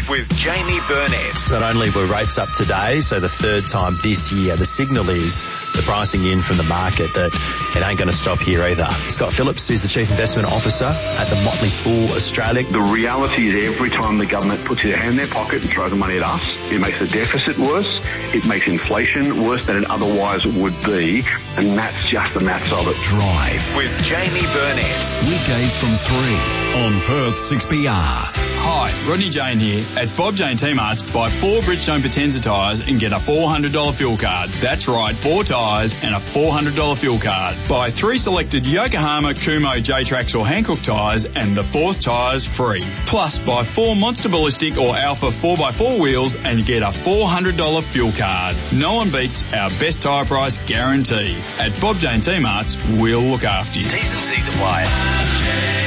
with Jamie Burnett. Not only were rates up today, so the third time this year, the signal is the pricing in from the market that it ain't going to stop here either. Scott Phillips is the Chief Investment Officer at the Motley Fool Australia. The reality is every time the government puts their hand in their pocket and throws the money at us, it makes the deficit worse, it makes inflation worse than it otherwise would be, and that's just the maths of it. Drive with Jamie Burnett. Weekdays from 3 on Perth 6PR. Hi, Rodney Jane here. At Bob Jane T-Marts, buy 4 Bridgestone Potenza tyres and get a $400 fuel card. That's right, 4 tyres and a $400 fuel card. Buy 3 selected Yokohama, Kumho, J-Trax or Hankook tyres and the 4th tyre's free. Plus, buy 4 Monster Ballistic or Alpha 4x4 wheels and get a $400 fuel card. No one beats our best tyre price guarantee. At Bob Jane T-Marts, we'll look after you. T's and C's apply.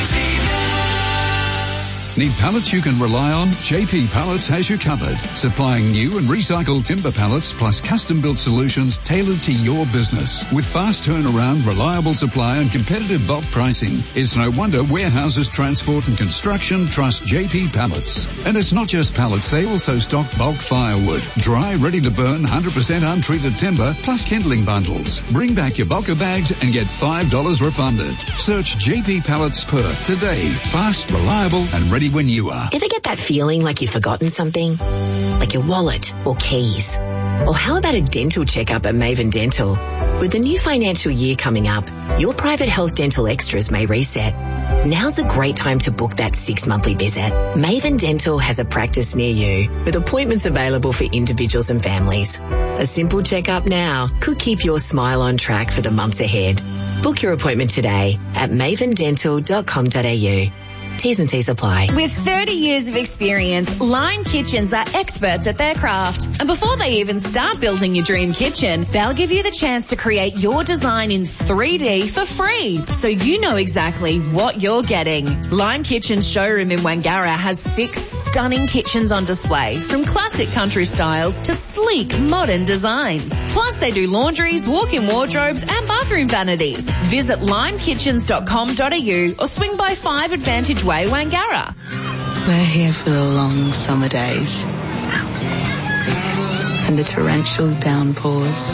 Need pallets you can rely on? JP Pallets has you covered. Supplying new and recycled timber pallets plus custom-built solutions tailored to your business. With fast turnaround, reliable supply and competitive bulk pricing, it's no wonder warehouses, transport and construction trust JP Pallets. And it's not just pallets, they also stock bulk firewood, dry, ready to burn, 100% untreated timber, plus kindling bundles. Bring back your bulker bags and get $5 refunded. Search JP Pallets Perth today. Fast, reliable and ready when you are. Ever get that feeling like you've forgotten something? Like your wallet or keys? Or how about a dental checkup at Maven Dental? With the new financial year coming up, your private health dental extras may reset. Now's a great time to book that 6 monthly visit. Maven Dental has a practice near you with appointments available for individuals and families. A simple checkup now could keep your smile on track for the months ahead. Book your appointment today at mavendental.com.au. T's and C's apply. With 30 years of experience, Lime Kitchens are experts at their craft. And before they even start building your dream kitchen, they'll give you the chance to create your design in 3D for free, so you know exactly what you're getting. Lime Kitchen's showroom in Wangara has 6 stunning kitchens on display, from classic country styles to sleek modern designs. Plus, they do laundries, walk-in wardrobes and bathroom vanities. Visit limekitchens.com.au or swing by 5 Advantage Way, Wangara. We're here for the long summer days and the torrential downpours,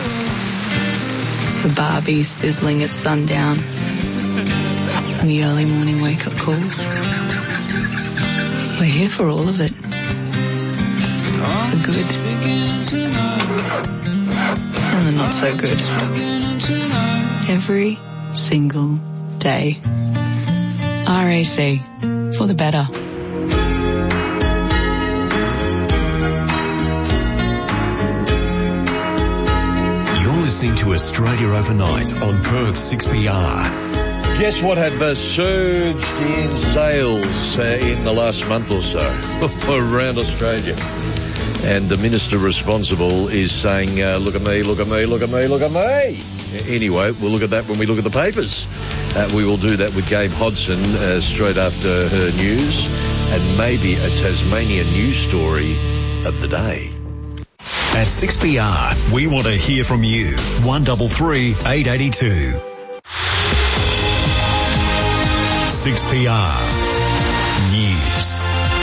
the Barbie sizzling at sundown and the early morning wake-up calls. We're here for all of it. The good and the not so good. Every single day. RAC, for the better. You're listening to Australia Overnight on Perth 6PR. Guess what had surged in sales in the last month or so around Australia? And the minister responsible is saying, look at me, look at me, look at me, look at me. Anyway, we'll look at that when we look at the papers. We will do that with Gabe Hodson straight after her news and maybe a Tasmania news story of the day. At 6PR, we want to hear from you. 133 882. 6PR News.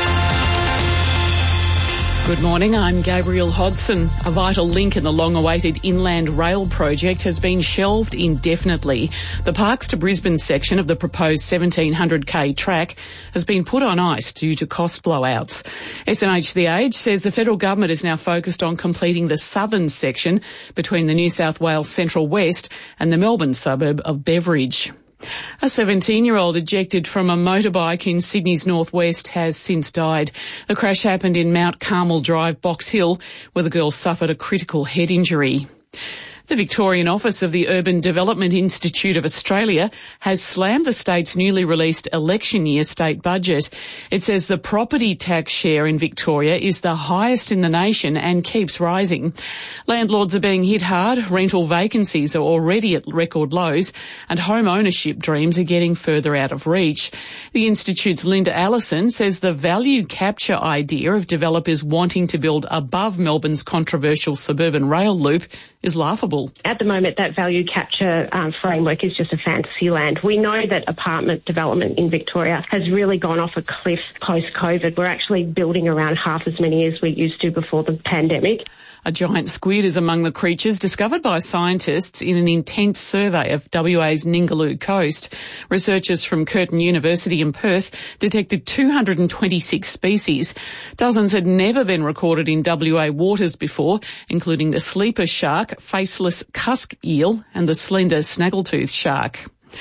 Good morning, I'm Gabrielle Hodson. A vital link in the long-awaited Inland Rail project has been shelved indefinitely. The Parkes to Brisbane section of the proposed 1,700k track has been put on ice due to cost blowouts. SMH The Age says the federal government is now focused on completing the southern section between the New South Wales Central West and the Melbourne suburb of Beveridge. A 17-year-old ejected from a motorbike in Sydney's northwest has since died. The crash happened in Mount Carmel Drive, Box Hill, where the girl suffered a critical head injury. The Victorian Office of the Urban Development Institute of Australia has slammed the state's newly released election year state budget. It says the property tax share in Victoria is the highest in the nation and keeps rising. Landlords are being hit hard, rental vacancies are already at record lows, and home ownership dreams are getting further out of reach. The Institute's Linda Allison says the value capture idea of developers wanting to build above Melbourne's controversial suburban rail loop is laughable. Capital. At the moment, that value capture framework is just a fantasy land. We know that apartment development in Victoria has really gone off a cliff post-COVID. We're actually building around half as many as we used to before the pandemic. A giant squid is among the creatures discovered by scientists in an intense survey of WA's Ningaloo coast. Researchers from Curtin University in Perth detected 226 species. Dozens had never been recorded in WA waters before, including the sleeper shark, faceless cusk eel and the slender snaggletooth shark.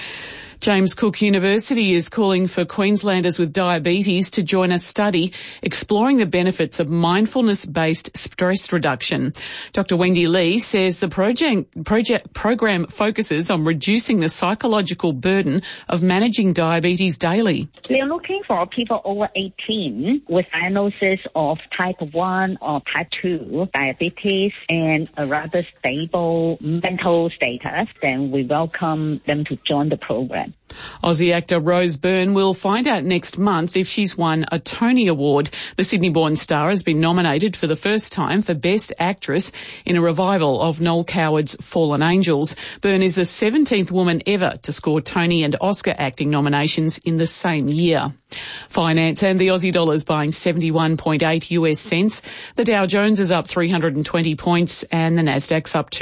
James Cook University is calling for Queenslanders with diabetes to join a study exploring the benefits of mindfulness-based stress reduction. Dr. Wendy Lee says the program focuses on reducing the psychological burden of managing diabetes daily. We are looking for people over 18 with diagnosis of type 1 or type 2 diabetes and a rather stable mental status. Then we welcome them to join the program. Aussie actor Rose Byrne will find out next month if she's won a Tony Award. The Sydney-born star has been nominated for the first time for Best Actress in a revival of Noel Coward's Fallen Angels. Byrne is the 17th woman ever to score Tony and Oscar acting nominations in the same year. Finance and the Aussie dollar is buying 71.8 US cents. The Dow Jones is up 320 points and the Nasdaq's up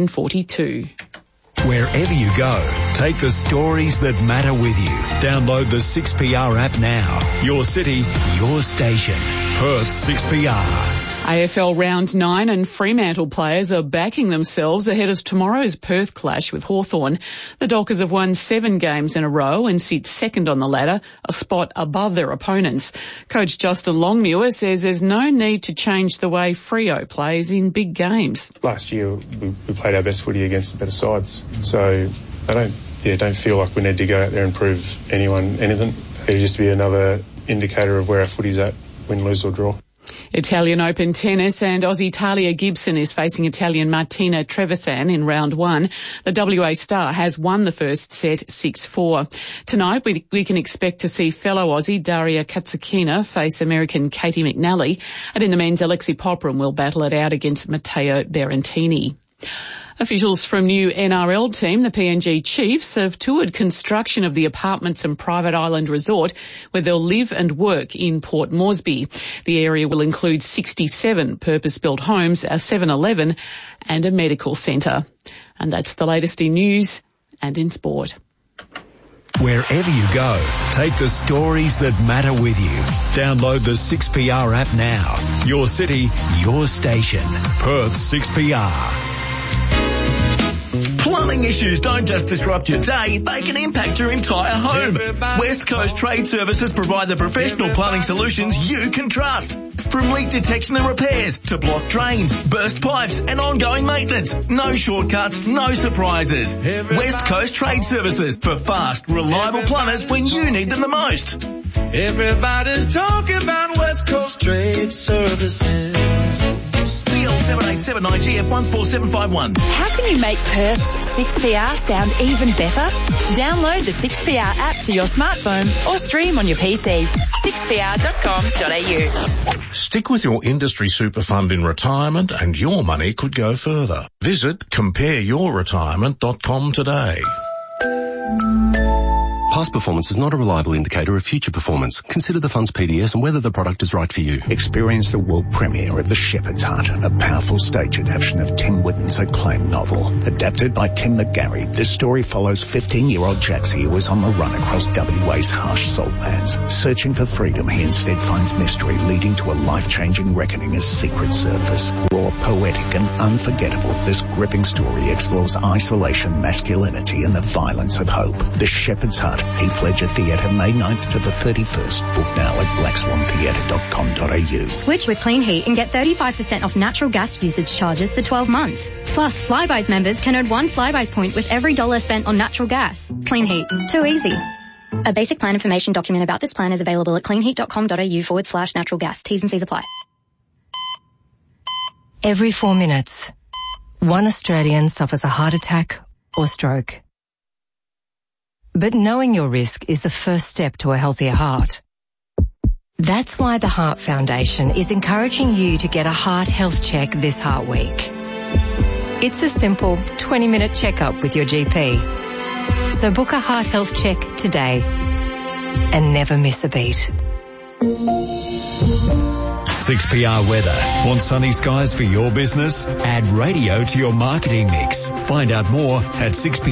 242. Wherever you go, take the stories that matter with you. Download the 6PR app now. Your city, your station. Perth 6PR. AFL Round 9 and Fremantle players are backing themselves ahead of tomorrow's Perth clash with Hawthorn. The Dockers have won 7 games in a row and sit second on the ladder, a spot above their opponents. Coach Justin Longmuir says there's no need to change the way Freo plays in big games. Last year we played our best footy against the better sides, so I don't feel like we need to go out there and prove anyone anything. It'll just be another indicator of where our footy's at, win, lose or draw. Italian Open tennis and Aussie Talia Gibson is facing Italian Martina Trevisan in round 1. The WA star has won the first set 6-4. Tonight we can expect to see fellow Aussie Daria Katsukina face American Katie McNally, and in the men's Alexei Poprin will battle it out against Matteo Berrettini. Officials from new NRL team, the PNG Chiefs, have toured construction of the apartments and private island resort where they'll live and work in Port Moresby. The area will include 67 purpose-built homes, a 7-Eleven and a medical centre. And that's the latest in news and in sport. Wherever you go, take the stories that matter with you. Download the 6PR app now. Your city, your station. Perth 6PR. Plumbing issues don't just disrupt your day, they can impact your entire home. West Coast Trade Services provide the professional plumbing solutions you can trust. From leak detection and repairs to blocked drains, burst pipes and ongoing maintenance. No shortcuts, no surprises. West Coast Trade Services for fast, reliable plumbers when you need them the most. Everybody's talking about West Coast Trade Services. CL7879GF14751. How can you make Perth's 6PR sound even better? Download the 6PR app to your smartphone or stream on your PC. 6pr.com.au. Stick with your industry super fund in retirement and your money could go further. Visit compareyourretirement.com today. Past performance is not a reliable indicator of future performance. Consider the fund's PDS and whether the product is right for you. Experience the world premiere of The Shepherd's Heart, a powerful stage adaptation of Tim Whitten's acclaimed novel. Adapted by Tim McGarry, this story follows 15-year-old Jaxie who is on the run across WA's harsh saltlands. Searching for freedom, he instead finds mystery leading to a life-changing reckoning as secrets surface. Raw, poetic and unforgettable, this gripping story explores isolation, masculinity and the violence of hope. The Shepherd's Heart, Heath Ledger Theatre, May 9th to the 31st. Book now at blackswantheatre.com.au. Switch with Clean Heat and get 35% off natural gas usage charges for 12 months. Plus, Flybuys members can earn 1 Flybuys point with every $1 spent on natural gas. Clean Heat. Too easy. A basic plan information document about this plan is available at cleanheat.com.au/natural gas. T's and C's apply. Every 4 minutes, one Australian suffers a heart attack or stroke. But knowing your risk is the first step to a healthier heart. That's why the Heart Foundation is encouraging you to get a heart health check this Heart Week. It's a simple 20-minute checkup with your GP. So book a heart health check today and never miss a beat. 6PR weather. Want sunny skies for your business? Add radio to your marketing mix. Find out more at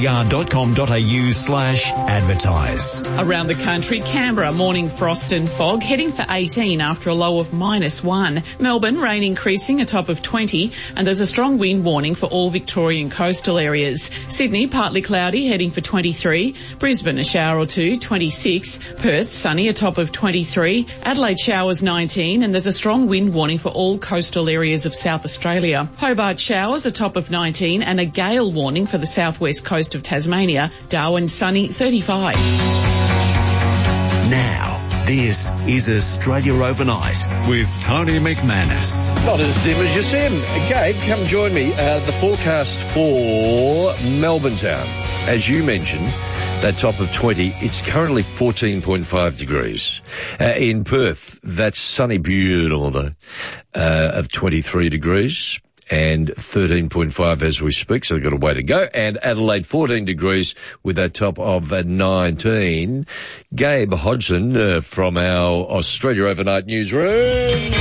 6pr.com.au/advertise. Around the country, Canberra, morning frost and fog, heading for 18 after a low of -1. Melbourne, rain increasing, a top of 20, and there's a strong wind warning for all Victorian coastal areas. Sydney, partly cloudy, heading for 23. Brisbane, a shower or two, 26. Perth, sunny, a top of 23. Adelaide, showers 19, and there's a strong wind warning for all coastal areas of South Australia. Hobart, showers, a top of 19, and a gale warning for the southwest coast of Tasmania. Darwin, sunny, 35. Now, this is Australia Overnight with Tony McManus. Not as dim as you see him. Gabe, come join me. The forecast for Melbourne town, as you mentioned, that top of 20, it's currently 14.5 degrees. In Perth, that's sunny, beautiful though, of 23 degrees. And 13.5 as we speak, so they've got a way to go. And Adelaide, 14 degrees with that top of 19. Gabe Hodgson from our Australia Overnight newsroom.